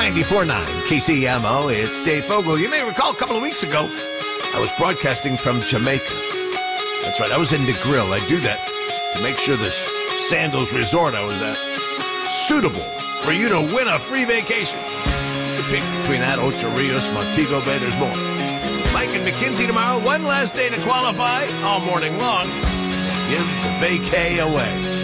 94.9 KCMO, it's Dave Fogel. You may recall a couple of weeks ago, I was broadcasting from Jamaica. That's right, I was in Negril. I do that to make sure this Sandals resort I was at suitable for you to win a free vacation. To pick between that, Ocho Rios, Montego Bay, there's more. Mike and McKinsey tomorrow, one last day to qualify all morning long. Give the vacay away.